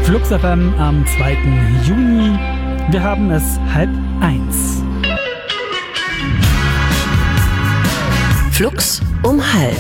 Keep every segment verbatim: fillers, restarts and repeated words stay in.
Flux F M am zweiten Juni. Wir haben es halb eins. Flux um halb.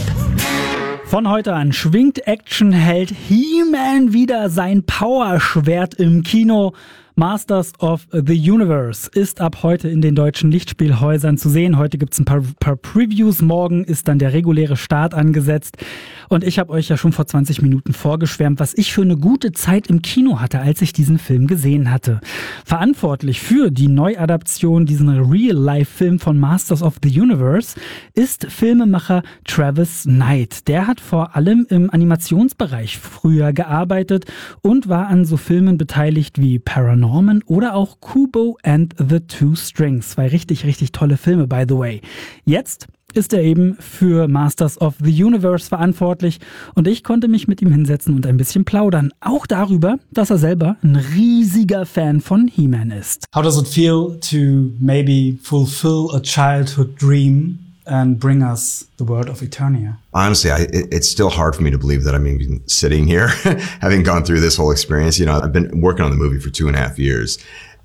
Von heute an schwingt Actionheld He-Man wieder sein Powerschwert im Kino. Masters of the Universe ist ab heute in den deutschen Lichtspielhäusern zu sehen. Heute gibt's ein paar, paar Previews, morgen ist dann der reguläre Start angesetzt. Und ich habe euch ja schon vor zwanzig Minuten vorgeschwärmt, was ich für eine gute Zeit im Kino hatte, als ich diesen Film gesehen hatte. Verantwortlich für die Neuadaption, diesen Real-Life-Film von Masters of the Universe, ist Filmemacher Travis Knight. Der hat vor allem im Animationsbereich früher gearbeitet und war an so Filmen beteiligt wie Paranormal oder auch Kubo and the Two Strings. Zwei richtig, richtig tolle Filme, by the way. Jetzt ist er eben für Masters of the Universe verantwortlich und ich konnte mich mit ihm hinsetzen und ein bisschen plaudern. Auch darüber, dass er selber ein riesiger Fan von He-Man ist. How does it feel to maybe fulfill a childhood dream and bring us the world of Eternia? Honestly, I, it, it's still hard for me to believe that I'm even sitting here, having gone through this whole experience. You know, I've been working on the movie for two and a half years,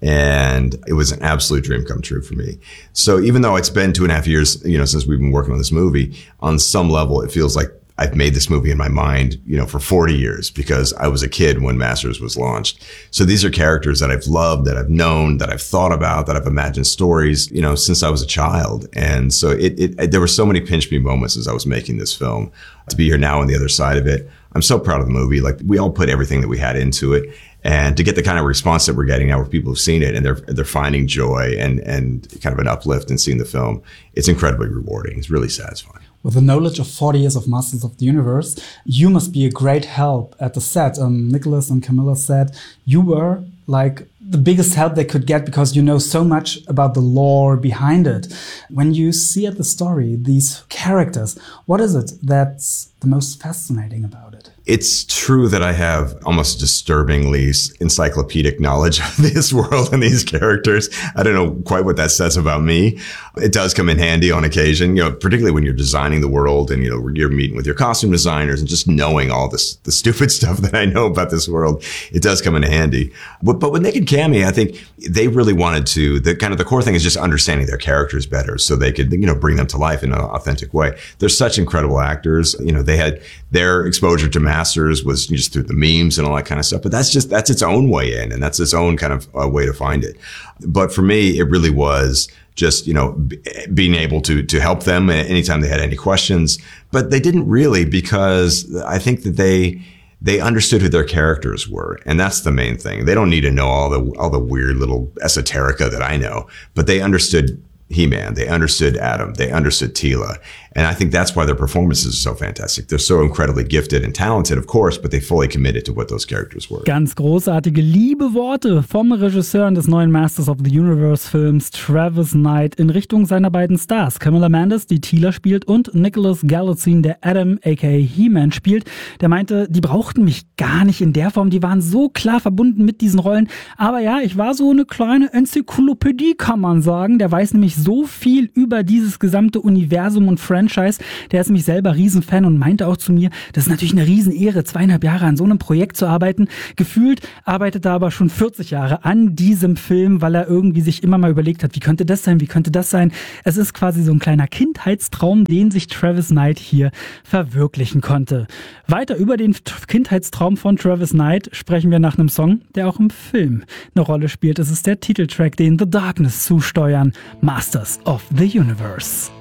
and it was an absolute dream come true for me. So even though it's been two and a half years, you know, since we've been working on this movie, on some level, it feels like I've made this movie in my mind, you know, for forty years because I was a kid when Masters was launched. So these are characters that I've loved, that I've known, that I've thought about, that I've imagined stories, you know, since I was a child. And so it, it, there were so many pinch me moments as I was making this film. To be here now on the other side of it, I'm so proud of the movie. Like, we all put everything that we had into it. And to get the kind of response that we're getting now where people have seen it and they're, they're finding joy and, and kind of an uplift in seeing the film, it's incredibly rewarding. It's really satisfying. With the knowledge of forty years of Masters of the Universe, you must be a great help at the set. Um, Nicholas and Camilla said you were like the biggest help they could get because you know so much about the lore behind it. When you see at the story, these characters, what is it that's the most fascinating about it? It's true that I have almost disturbingly encyclopedic knowledge of this world and these characters. I don't know quite what that says about me. It does come in handy on occasion, you know, particularly when you're designing the world and, you know, you're meeting with your costume designers and just knowing all this, the stupid stuff that I know about this world. It does come in handy. But, but with Nick and Cammy, I think they really wanted to, the kind of the core thing is just understanding their characters better so they could, you know, bring them to life in an authentic way. They're such incredible actors. You know, they had their exposure to Masters was just through the memes and all that kind of stuff. But that's just, that's its own way in and that's its own kind of uh, way to find it. But for me, it really was just, you know, b- being able to, to help them anytime they had any questions. But they didn't really, because I think that they, they understood who their characters were. And that's the main thing. They don't need to know all the, all the weird little esoterica that I know, but they understood He-Man. They understood Adam. They understood Teela. And I think that's why their performances are so fantastic. They're so incredibly gifted and talented, of course, but they fully committed to what those characters were. Ganz großartige, liebe Worte vom Regisseur des neuen Masters of the Universe Films, Travis Knight, in Richtung seiner beiden Stars. Camilla Mendes, die Teela spielt, und Nicholas Galitzine, der Adam aka He-Man spielt. Der meinte, die brauchten mich gar nicht in der Form. Die waren so klar verbunden mit diesen Rollen. Aber ja, ich war so eine kleine Enzyklopädie, kann man sagen. Der weiß nämlich so viel über dieses gesamte Universum und Franchise. Der ist nämlich selber Riesenfan und meinte auch zu mir, das ist natürlich eine Riesenehre, zweieinhalb Jahre an so einem Projekt zu arbeiten. Gefühlt arbeitet er aber schon vierzig Jahre an diesem Film, weil er irgendwie sich immer mal überlegt hat, wie könnte das sein, wie könnte das sein. Es ist quasi so ein kleiner Kindheitstraum, den sich Travis Knight hier verwirklichen konnte. Weiter über den Kindheitstraum von Travis Knight sprechen wir nach einem Song, der auch im Film eine Rolle spielt. Es ist der Titeltrack, den The Darkness zusteuern, Masters of the Universe.